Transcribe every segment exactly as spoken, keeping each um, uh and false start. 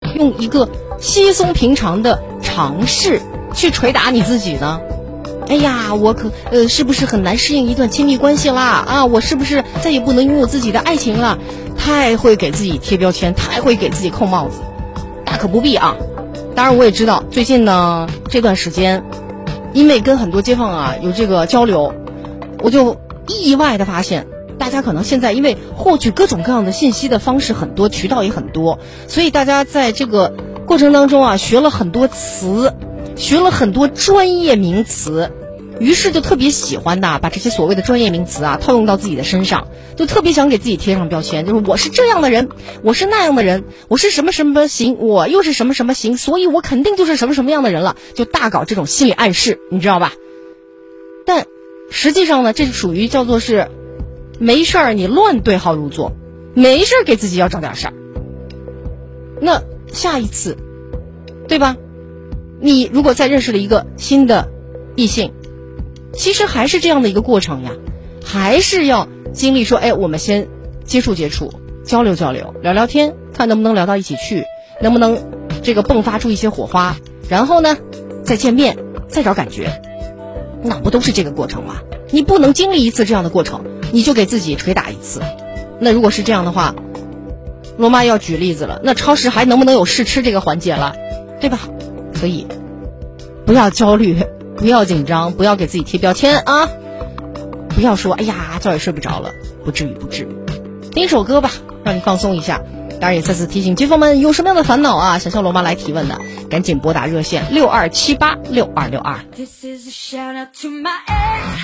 用一个稀松平常的尝试去捶打你自己呢？哎呀，我可呃是不是很难适应一段亲密关系啦？啊，我是不是再也不能拥有自己的爱情了？太会给自己贴标签，太会给自己扣帽子，大可不必啊。当然我也知道，最近呢这段时间，因为跟很多街坊啊有这个交流，我就意外的发现，大家可能现在因为获取各种各样的信息的方式很多，渠道也很多，所以大家在这个过程当中啊学了很多词，学了很多专业名词，于是就特别喜欢的把这些所谓的专业名词啊套用到自己的身上，就特别想给自己贴上标签，就是我是这样的人，我是那样的人，我是什么什么型，我又是什么什么型，所以我肯定就是什么什么样的人了，就大搞这种心理暗示，你知道吧？但实际上呢，这是属于叫做是没事儿你乱对号入座，没事儿给自己要找点事儿。那下一次，对吧？你如果再认识了一个新的异性，其实还是这样的一个过程呀，还是要经历说，哎，我们先接触接触，交流交流，聊聊天，看能不能聊到一起去，能不能这个迸发出一些火花，然后呢，再见面，再找感觉，那不都是这个过程吗？你不能经历一次这样的过程，你就给自己捶打一次。那如果是这样的话，罗妈要举例子了，那超市还能不能有试吃这个环节了，对吧？所以不要焦虑，不要紧张，不要给自己贴标签啊！不要说哎呀觉也睡不着了，不至于不至于。听一首歌吧，让你放松一下。当然也再次提醒街坊们，有什么样的烦恼啊想向罗妈来提问的，赶紧拨打热线六二七八六二六二。 This is a shout out to my ex.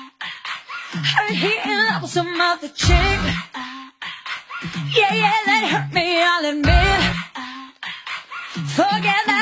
Heard he in love with some other chick. Yeah, yeah, that hurt me, I'll admit. Forget that